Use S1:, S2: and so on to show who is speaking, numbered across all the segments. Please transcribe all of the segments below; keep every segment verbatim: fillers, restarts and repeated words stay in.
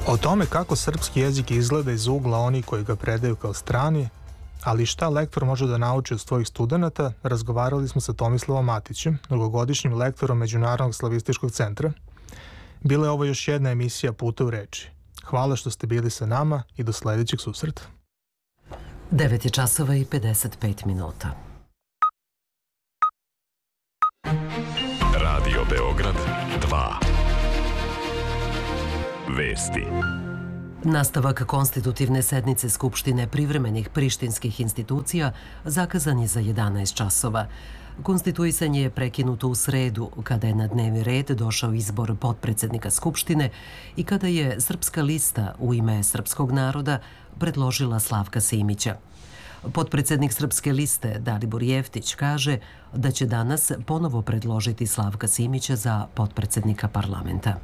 S1: O tome kako srpski jezik izgleda iz ugla oni koji ga predaju kao strani, ali i šta lektor može da nauči od svojih studenata, razgovarali smo sa Tomislavom Matićem, dugogodišnjim lektorom Međunarodnog slavističkog centra. Bila je ovo još jedna emisija Puta u reči. Hvala što ste bili sa nama i do sledećeg susreta.
S2: devet je časova i pedeset pet minuta.
S3: Radio Beograd dva. Vesti.
S2: Nastavak konstitutivne sednice Skupštine privremenih prištinskih institucija zakazan je za jedanaest časova. Konstituisanje je prekinuto u sredu, kada je na dnevni red došao izbor potpredsednika Skupštine i kada je Srpska lista u ime srpskog naroda predložila Slavka Simića. Potpredsednik Srpske liste Dalibor Jeftić kaže da će danas ponovo predložiti Slavka Simića za potpredsednika parlamenta.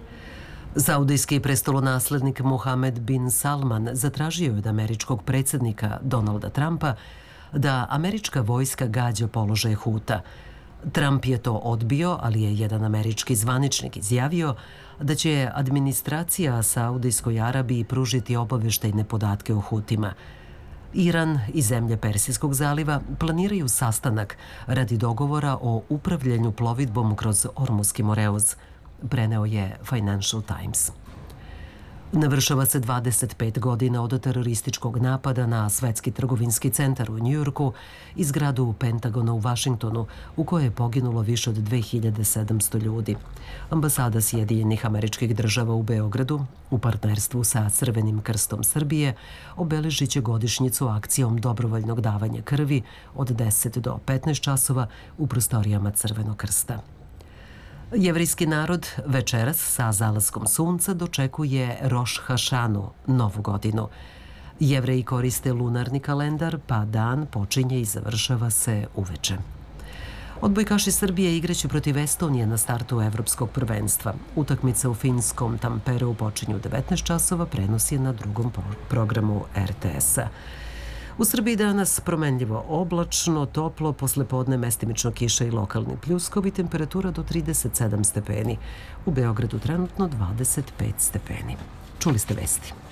S2: Saudijski prestolonaslednik Mohamed bin Salman zatražio je od američkog predsjednika Donalda Trumpa da američka vojska gađa položaj Huta. Trump je to odbio, ali je jedan američki zvaničnik izjavio da će administracija Saudijskoj Arabiji pružiti obaveštajne podatke o Hutima. Iran i zemlje Persijskog zaliva planiraju sastanak radi dogovora o upravljanju plovidbom kroz Ormuski Moreuz, preneo je Financial Times. Navršava se dvadeset pet godina od terorističkog napada na Svetski trgovinski centar u Njujorku i zgradu Pentagona u Vašingtonu, u kojoj je poginulo više od dve hiljade sedamsto ljudi. Ambasada Sjedinjenih Američkih Država u Beogradu, u partnerstvu sa Crvenim krstom Srbije, obeležit će godišnjicu akcijom dobrovoljnog davanja krvi od deset do petnaest časova u prostorijama Crvenog krsta. Jevrijski narod večeras sa zalaskom sunca dočekuje Roš Hašanu, novu godinu. Jevreji koriste lunarni kalendar, pa dan počinje i završava se uveče. Odbojkaši Srbije igraće protiv Estonije na startu evropskog prvenstva. Utakmica u finskom Tampereu počinju u devetnaest časova, prenos je na drugom programu er te esa. U Srbiji danas promenljivo oblačno, toplo, posle podne mestimično kiša i lokalni pljuskovi, temperatura do trideset sedam stepeni. U Beogradu trenutno dvadeset pet stepeni. Čuli ste vesti.